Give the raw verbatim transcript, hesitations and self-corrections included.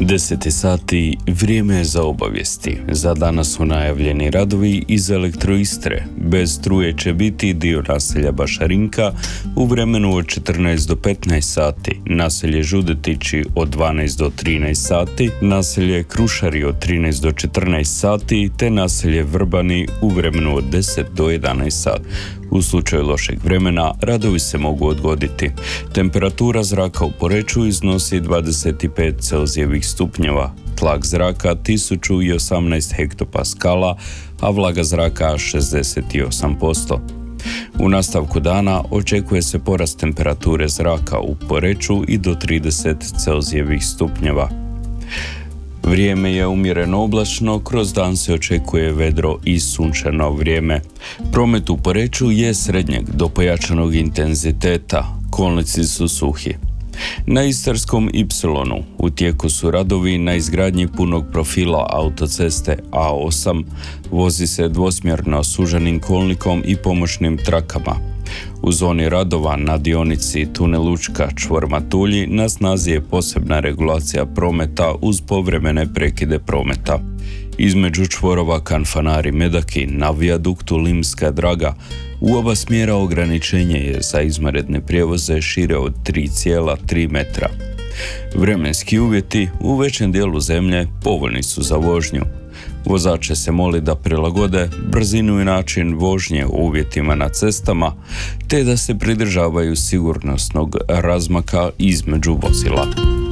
deset sati, vrijeme je za obavijesti. Za danas su najavljeni radovi iz Elektroistre. Bez struje će biti dio naselja Bašarinka u vremenu od četrnaest do petnaest sati, naselje Žudetići od dvanaest do trinaest sati, naselje Krušari od trinaest do četrnaest sati, te naselje Vrbani u vremenu od deset do jedanaest sati. U slučaju lošeg vremena, radovi se mogu odgoditi. Temperatura zraka u Poreču iznosi dvadeset pet Celzijevih stupnjeva, tlak zraka tisuću osamnaest hektopaskala, a vlaga zraka šezdeset osam posto. U nastavku dana očekuje se porast temperature zraka u Poreču i do trideset Celzijevih stupnjeva. Vrijeme je umjereno oblačno, kroz dan se očekuje vedro i sunčano vrijeme. Promet u Poreču je srednjeg do pojačanog intenziteta, kolnici su suhi. Na Istarskom ipsilonu u tijeku su radovi na izgradnji punog profila autoceste A osam, vozi se dvosmjerno suženim kolnikom i pomoćnim trakama. U zoni radova na dionici Tunel Učka čvor Matulji na snazi je posebna regulacija prometa uz povremene prekide prometa. Između čvorova Kanfanari Medaki na vijaduktu Limska Draga u oba smjera ograničenje je za izvanredne prijevoze šire od tri zarez tri metra. Vremenski uvjeti u većem dijelu zemlje povoljni su za vožnju. Vozače se moli da prilagode brzinu i način vožnje u uvjetima na cestama, te da se pridržavaju sigurnosnog razmaka između vozila.